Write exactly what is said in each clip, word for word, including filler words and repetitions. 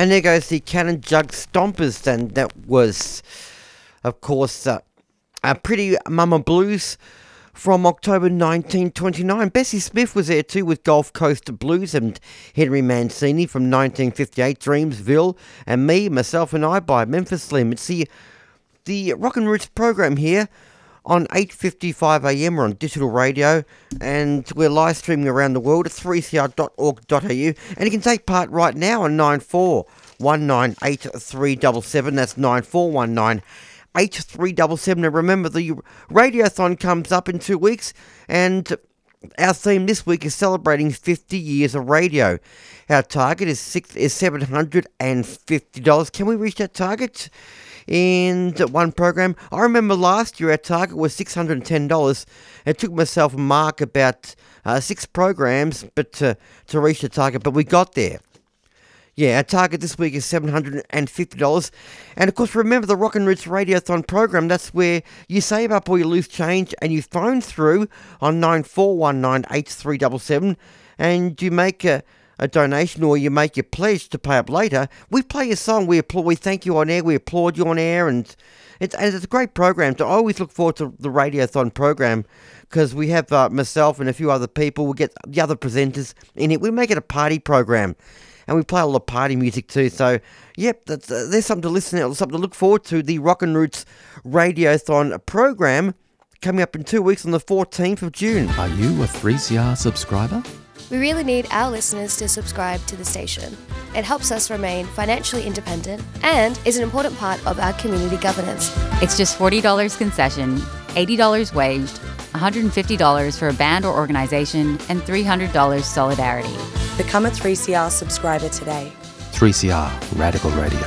And there goes the Cannon Jug Stompers, and that was, of course, uh, a Pretty Mama Blues from October nineteen twenty-nine. Bessie Smith was there too with Gulf Coast Blues, and Henry Mancini from nineteen fifty-eight, Dreamsville, and me, myself and I by Memphis Slim. It's the, the Rock and Roots program here on eight fifty-five a m. We're on digital radio, and we're live streaming around the world at three c r dot org dot a u, and you can take part right now on nine four one nine eight three seven seven. That's nine four one nine eight three seven seven. And remember, the Radiothon comes up in two weeks, and our theme this week is celebrating fifty years of radio. Our target is six is seven hundred fifty dollars. Can we reach that target in one program? I remember last year our target was six hundred ten dollars. It took myself and Mark about uh, six programs but to, to reach the target, but we got there. Yeah, our target this week is seven hundred fifty dollars. And of course, remember the Rock and Roots Radiothon program. That's where you save up all your loose change and you phone through on nine four one nine eight three seven seven, and you make a a donation, or you make your pledge to pay up later. We play your song, we applaud, we thank you on air, we applaud you on air, and it's, and it's a great program. So I always look forward to the Radiothon program because we have uh, myself and a few other people. We get the other presenters in it. We make it a party program, and we play a lot of party music too. So, yep, that's, uh, there's something to listen to, something to look forward to. The Rock and Roots Radiothon program coming up in two weeks on the fourteenth of June. Are you a three C R subscriber? We really need our listeners to subscribe to the station. It helps us remain financially independent and is an important part of our community governance. It's just forty dollars concession, eighty dollars waged, one hundred fifty dollars for a band or organisation, and three hundred dollars solidarity. Become a three C R subscriber today. three C R Radical Radio.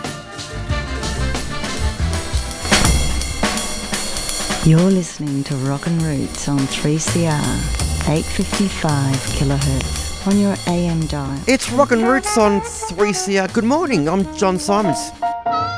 You're listening to Rock and Roots on three C R. eight fifty-five kilohertz on your A M dial. It's Rock and Roots on three C R. Good morning, I'm John Simons.